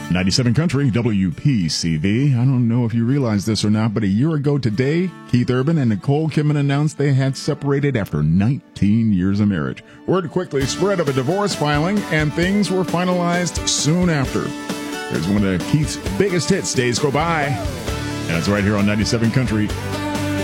97 Country, WPCV. I don't know if you realize this or not, but a year ago today, Keith Urban and Nicole Kidman announced they had separated after 19 years of marriage. Word quickly spread of a divorce filing, and things were finalized soon after. There's one of Keith's biggest hits, Days Go By. And it's right here on 97 Country.